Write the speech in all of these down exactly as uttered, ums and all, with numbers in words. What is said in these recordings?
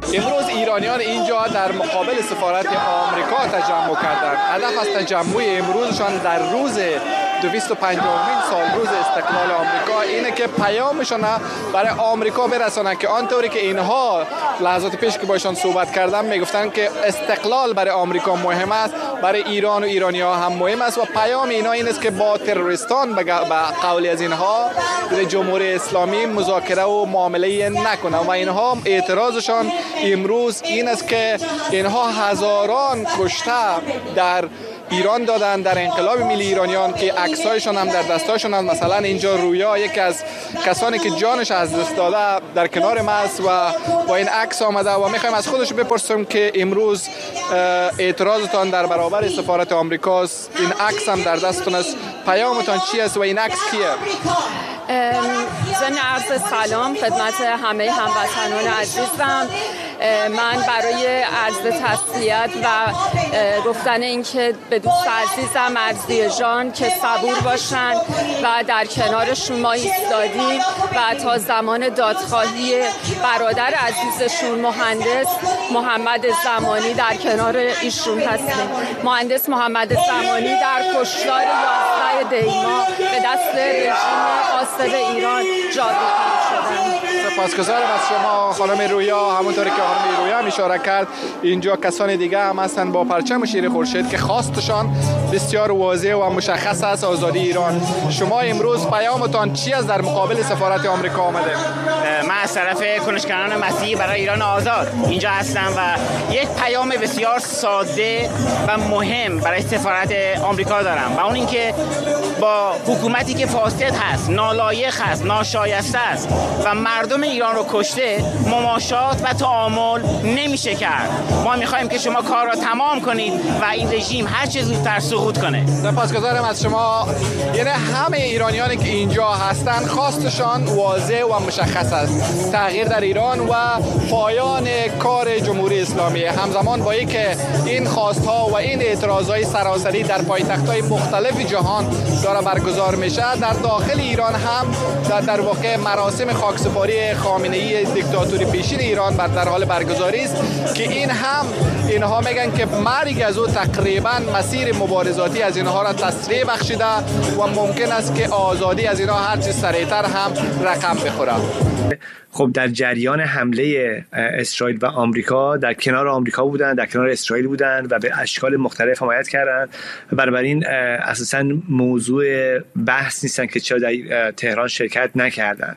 امروز ایرانیان اینجا در مقابل سفارت آمریکا تجمع کردند. هدف از تجمع امروزشان در روز دویست و پنجاهمین سال روز استقلال آمریکا اینه که پیامشان برای آمریکا برسانند که آنطوری که اینها لحظات پیش که با ایشان صحبت کردم میگفتن که استقلال برای آمریکا مهم است، برای ایران و ایرانی‌ها هم مهم است و پیام اینا این است که با تروریستان به قولی از اینها در جمهوری اسلامی مذاکره و معامله نکنند و اینها اعتراضشان امروز این است که اینها هزاران کشته در ایران دادن در انقلاب ملی ایرانیان که عکسایشان هم در دستاشون هم. مثلا اینجا رویا یکی از کسانی که جانش از دست داده در کنار ما است و با این عکس آمده و میخوایم از خودش بپرسیم که امروز اعتراضتان در برابر سفارت آمریکاست، این عکس هم در دستتون است، پیامتان چی است و این عکس کیه؟ ضمن عرض سلام خدمت همه هموطنان عزیزم. من برای عرض تسلیت و گفتن اینکه به دوست عزیزم مرضیه جان که صبور باشن و در کنارشون ما ایستادیم و تا زمان دادخواهی برادر عزیزشون مهندس محمد زمانی در کنار ایشون هستیم. مهندس محمد زمانی در کشتار یازده دیما به دست رژیم غاصب ایران جاودان شدند. سپاسگزارم از شما خانم رویا. همونطوری که خانم رویا هم اشاره کرد اینجا کسان دیگه هم هستن با پرچم شیر خورشید که خواستشان بسیار واضح و مشخص است، آزادی ایران. شما امروز پیامتان چی است در مقابل سفارت آمریکا آمده؟ من از طرف کنشگران مسیحی برای ایران آزاد اینجا هستم و یک پیام بسیار ساده و مهم برای سفارت آمریکا دارم و اون اینکه با حکومتی که فاسد هست، نالایق هست، ناشایسته است و مردم ایران رو کشته مماشات و تعامل نمیشه کرد. ما میخوایم که شما کار را تمام کنید و این رژیم هر چه زودتر سقوط کنه. سپاسگزارم از شما. یعنی همه ایرانیانی که اینجا هستن خواستشان واضح و مشخص است، تغییر در ایران و پایان کار جمهوری اسلامی. همزمان با اینکه این خواستها و این اعتراضهای سراسری در پایتخت‌های مختلف جهان داره برگزار میشه، در داخل ایران هم در, در واقع مراسم خاکسپاری خامنه‌ای دیکتاتوری پیشین ایران بر در حال برگزاری است که این هم اینها میگن که مرگ از او تقریبا مسیر مبارزاتی از اینها را تسریع بخشیده و ممکن است که آزادی از اینها هر چیز سریعتر هم رقم بخوره. خب در جریان حمله اسرائیل و آمریکا در کنار آمریکا بودن، در کنار اسرائیل بودن و به اشکال مختلف حمایت کردند. بنابراین اساساً موضوع بحث نیستن که چرا در تهران شرکت نکردن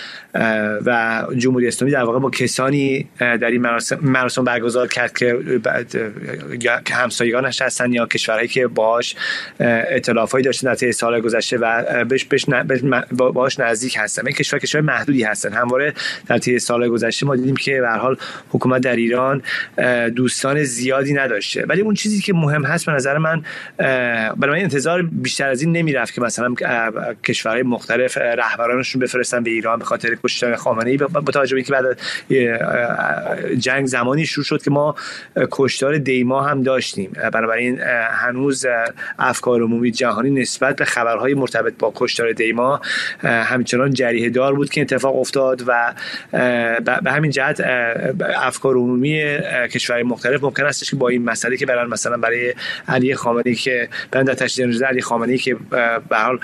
و جمهوری اسلامی در واقع با کسانی در این مراسم, مراسم برگزار کرد که همسایگانش هستن یا کشورهایی که باهاش ائتلافایی داشتن در طی سال گذشته و بهش بهش باهاش نزدیک هستن. این کشور کشور محدودی هستن. همواره در طی سال گذشته ما دیدیم که به هر حال حکومت در ایران دوستان زیادی نداشته، ولی اون چیزی که مهم هست به نظر من، برای من انتظار بیشتر از این نمیرفت که مثلا کشورهای مختلف رهبرانشون بفرستن به ایران به خاطر کشتن خامنه‌ای، با توجه به اینکه بعد جنگ زمانی شروع شد که ما کشتار دیما هم داشتیم. بنابراین هنوز افکار عمومی جهانی نسبت به خبرهای مرتبط با کشتار دیما همچنان جریحه دار بود که اتفاق افتاد و به همین جهت افکار عمومی کشورهای مختلف ممکن است که با این مسئله که برای مثلا برای علی خامنه‌ای که برند تشدید جنازه علی خامنه‌ای که به حال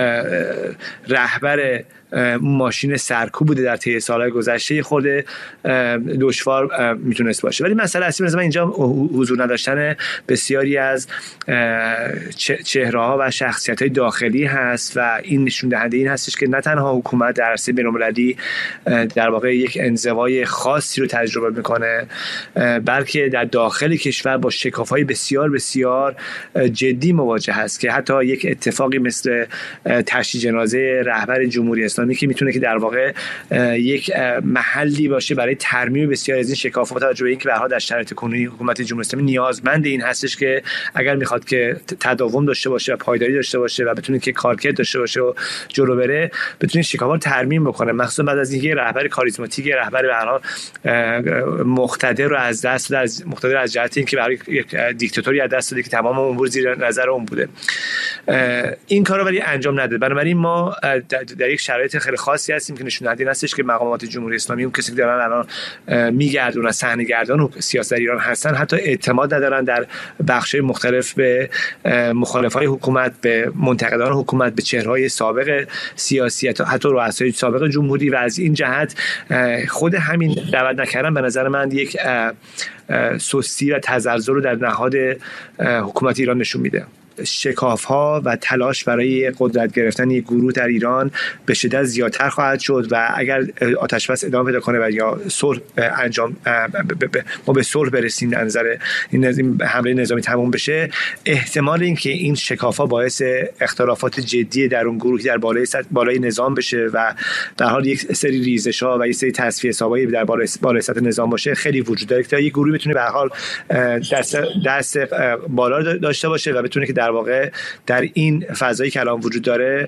رهبر ماشین سرکوب بوده در طی سالهای گذشته خود دشوار میتونست باشه. ولی مسئله اصلی مثلا اینجا حضور نداشتن بسیاری از چهره‌ها و شخصیت‌های داخلی هست و این نشون دهنده این هستش که نه تنها حکومت در عرصه بین‌المللی در واقع یک انزوای خاصی رو تجربه میکنه، بلکه در داخل کشور با شکاف‌های بسیار بسیار جدی مواجه هست که حتی یک اتفاقی مثل تشییع جنازه رهبر جمهوری اسلامی که میتونه که در واقع یک محلی باشه برای ترمیم بسیار از این شکافات، با توجه به اینکه به هر حال در شرایط کنونی حکومت جمهوری اسلامی نیازمند این هستش که اگر میخواد که تداوم داشته باشه و پایداری داشته باشه و بتونه که کارکرد داشته باشه و جلو بره، بتونه شکافات ترمیم بکنه، مخصوصا بعد از اینکه رهبر کاریزماتیک، رهبر به هر حال مقتدر رو از دست داد، از مقتدر از جهت اینکه برای یک دیکتاتوری از دست داده که تمام امور زیر نظر اون بوده. این کارو ولی انجام نداد. بنابراین ما در یک شرایط شرایط خیلی خاصی هستیم که نشون دهنده این هستش که مقامات جمهوری اسلامی اون کسی که دارن الان میگردونن صحنه گردان و سیاست ایران هستن حتی اعتماد ندارن در بخش‌های مختلف به مخالفای حکومت، به منتقدان حکومت، به چهره‌های سابق سیاسی، حتی رؤسای سابق جمهوری. و از این جهت خود همین دعوت نکردن به نظر من یک سستی و تزلزل رو در نهاد حکومت ایران نشون میده. شکاف‌ها و تلاش برای قدرت گرفتن یک گروه در ایران به شدت زیادتر خواهد شد و اگر آتش بس ادامه پیدا کنه و یا صلح انجام ما به صلح برسیم در نظر این حمله نظامی تموم بشه، احتمال این که این شکاف‌ها باعث اختلافات جدی در اون گروهی در بالای بالای نظام بشه و در حال یک سری ریزش‌ها و یک سری تصفیه حسابایی در بالای بالای سطح نظام باشه خیلی وجود داره که یک گروهی بتونه به هر حال دست دست بالا داشته باشه و بتونه که در واقع در این فضایی که الان وجود داره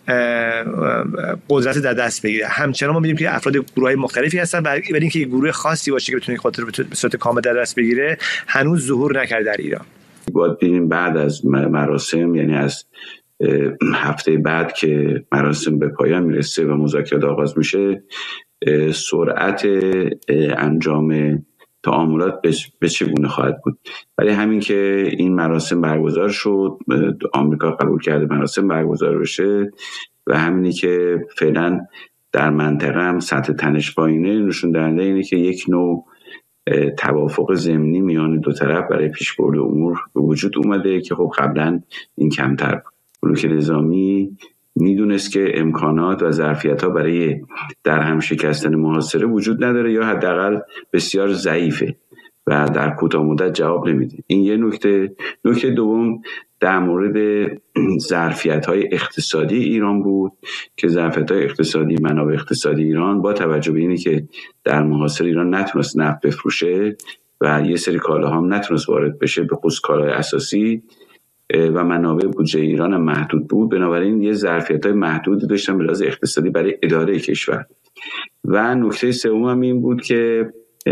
قدرت در دست بگیره. همچنان ما می‌بینیم که افراد گروه‌های مختلفی هستن ولی اینکه یک گروه خاصی باشه که بتونه خاطر به صورت کامل در دست بگیره هنوز ظهور نکرده در ایران. باید ببینیم بعد از مراسم، یعنی از هفته بعد که مراسم به پایان میرسه و مذاکرات آغاز میشه، سرعت انجام تعاملات به چگونه خواهد بود. ولی همین که این مراسم برگزار شد، آمریکا قبول کرده مراسم برگزار بشه و همینی که فعلا در منطقه هم سطح تنش پایینه، نشون دهنده اینه که یک نوع توافق ضمنی میان دو طرف برای پیشبرد امور به وجود اومده که خب قبلا این کمتر بود. بلوک نظامی میدونست که امکانات و ظرفیت‌ها برای در هم شکستن محاصره وجود نداره یا حداقل بسیار ضعیفه و در کوتاه مدت جواب نمیده. این یه نکته. نکته دوم در مورد ظرفیت‌های اقتصادی ایران بود که ظرفیت‌های اقتصادی، منابع اقتصادی ایران با توجه به اینی که در محاصره ایران نتونست نفت بفروشه و یه سری کالاها هم نتونست وارد بشه، به خصوص کالای اساسی، و منابع بودجه ایران هم محدود بود، بنابراین یه ظرفیت‌های محدودی داشتن به لحاظ اقتصادی برای اداره کشور. و نکته سوم هم این بود که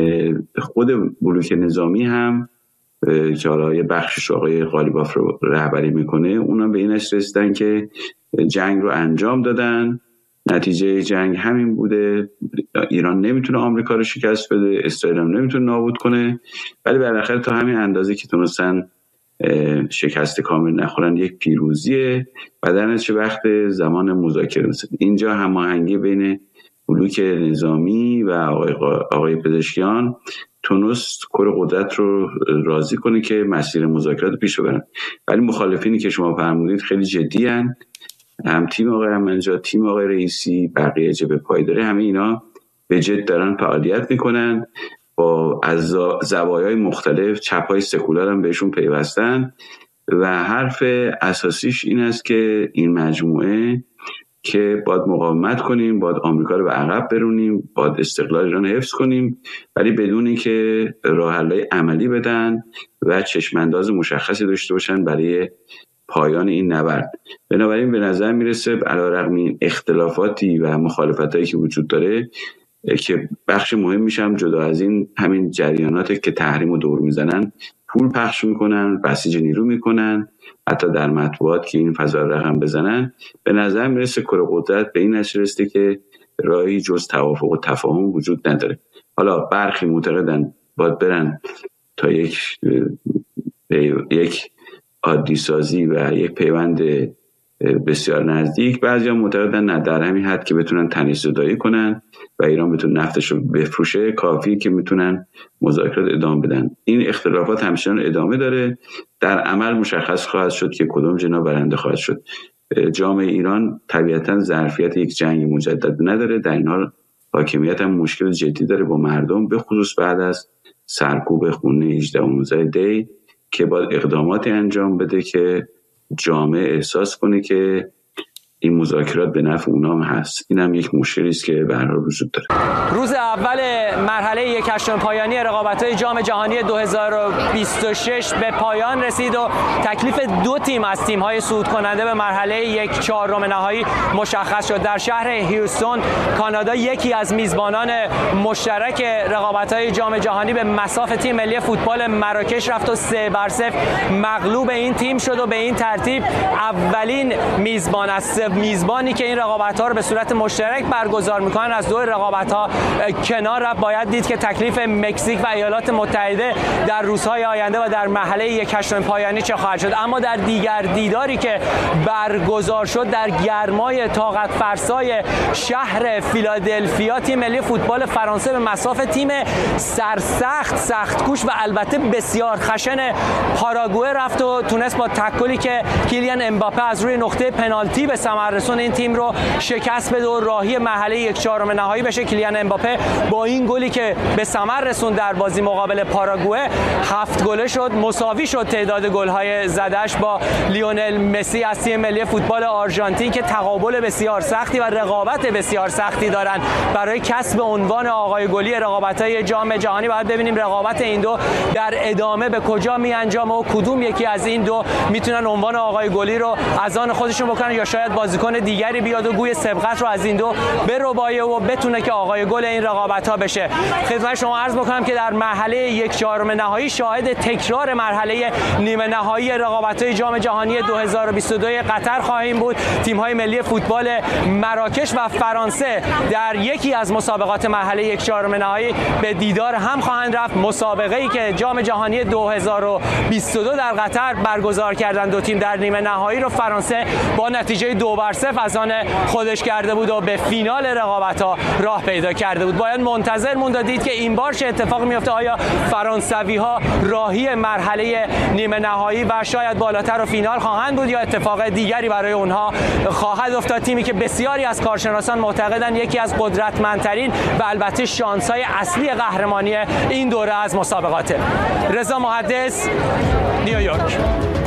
خود بلوک نظامی هم که حالا یه بخشش آقای غالیباف رو رهبری میکنه، اونم به این نتیجه رسیدن که جنگ رو انجام دادن، نتیجه جنگ همین بوده، ایران نمیتونه آمریکا رو شکست بده، اسرائیل هم نمیتونه نابود کنه، ولی بالاخره تا همین اندازه که تونستن شکست کامل نخورن یک پیروزیه و در نتیجه وقت زمان مذاکره رسید. اینجا هماهنگی بین بلوک نظامی و آقای, آقای پزشکیان تونست کل قدرت رو راضی کنه که مسیر مذاکرات رو پیش ببرن، ولی مخالفینی که شما فرمودید خیلی جدی هن. هم تیم آقای امنجاد، تیم آقای رئیسی، بقیه جبهه پایداری، همه اینا به جد دارن فعالیت میکنن، با از زوایای مختلف، چپ‌های سکولار هم بهشون پیوستن و حرف اساسیش این است که این مجموعه که باید مقاومت کنیم، باید آمریکا رو به عقب برونیم، باید استقلال ایران حفظ کنیم، ولی بدون اینکه راه حل‌های عملی بدن و چشم‌انداز مشخصی داشته باشن برای پایان این نبرد. بنابراین به نظر میرسه علیرغم این اختلافاتی و مخالفتایی که وجود داره که بخش مهم میشم جدا از این همین جریاناتی که تحریم و دور میزنن، پول پخش میکنن، بسیج نیرو میکنن، حتی در مطبوعات که این فضا رقم بزنن، به نظر میرسه کره قدرت به این نتیجه رسیده که راهی جز توافق و تفاهم وجود نداره. حالا برخی معتقدن باید برن تا یک یک عادی سازی و یک پیوند بسیار نزدیک، بعضی هم معتقدن نه، در همین حد که بتونن تنش زدایی کنن و ایران بتونه نفتش رو بفروشه کافی که میتونن مذاکرات ادامه بدن. این اختلافات همچنان ادامه داره، در عمل مشخص خواهد شد که کدوم جناح برنده خواهد شد. جامعه ایران طبیعتا ظرفیت یک جنگ مجدد نداره، در این حال حاکمیت هم مشکل جدی داره با مردم، به خصوص بعد از سرکوب خونه هجده و نوزده دی که باید اقداماتی انجام بده که جامعه احساس کنه که این مذاکرات به نفع اونام هست. این هم یک مشکلی است که به هر حال وجود داره. روز اول مرحله یک هشتم پایانی رقابت‌های جام جهانی دو هزار و بیست و شش به پایان رسید و تکلیف دو تیم از تیم‌های صعود کننده به مرحله یک چهارم نهایی مشخص شد. در شهر هیوستون کانادا یکی از میزبانان مشترک رقابت‌های جام جهانی به مصاف تیم ملی فوتبال مراکش رفت و سه بر صفر مغلوب این تیم شد و به این ترتیب اولین میزبان است. میزبانی که این رقابت‌ها رو به صورت مشترک برگزار می‌کنن از دو رقابت‌ها کنار رفت. باید دید که تکلیف مکزیک و ایالات متحده در روزهای آینده و در مرحله یک هشتم پایانی چه خواهد شد. اما در دیگر دیداری که برگزار شد در گرمای طاقت فرسای شهر فیلادلفیا، تیم ملی فوتبال فرانسه به مصاف تیم سرسخت سخت‌کوش و البته بسیار خشن پاراگوئه رفت و تونست با تکلی که کیلیان امباپه از روی نقطه پنالتی به ثمر رسون این تیم رو شکست بده و راهی مرحله یک چهارم نهایی بشه. کیلیان امباپه با این گلی که به ثمر رسون در بازی مقابل پاراگوئه هفت گله شد، مساوی شد تعداد گل‌های زدش با لیونل مسی از تیم ملی فوتبال آرژانتین که تقابل بسیار سختی و رقابت بسیار سختی دارن برای کسب عنوان آقای گلی رقابت‌های جام جهانی. باید ببینیم رقابت این دو در ادامه به کجا می‌انجامه و کدوم یکی از این دو میتونن عنوان آقای گلی رو از آن خودشون بکنن یا شاید بازیکن دیگری بیاد و گوی سبقت رو از این دو بربایه و بتونه که آقای گل این رقابت‌ها بشه. خدمت شما عرض بکنم که در مرحله یک چهارم نهایی شاهد تکرار مرحله نیمه نهایی رقابت‌های جام جهانی دو هزار و بیست و دو قطر خواهیم بود. تیم‌های ملی فوتبال مراکش و فرانسه در یکی از مسابقات مرحله یک چهارم نهایی به دیدار هم خواهند رفت. مسابقه‌ای که جام جهانی دو هزار و بیست و دو در قطر برگزار کردن دو تیم در نیمه نهایی رو فرانسه با نتیجه دو بر صفر از آن خودش کرده بود و به فینال رقابت‌ها راه پیدا کرده بود. باید منتظر موند دید که این بار چه اتفاقی میفته. آیا فرانسوی‌ها راهی مرحله نیمه نهایی و شاید بالاتر و فینال خواهند بود یا اتفاق دیگری برای اونها خواهد افتاد؟ تیمی که بسیاری از کارشناسان معتقدند یکی از قدرتمندترین و البته شانس‌های اصلی قهرمانی این دوره از مسابقاته. رضا محدث، نیویورک.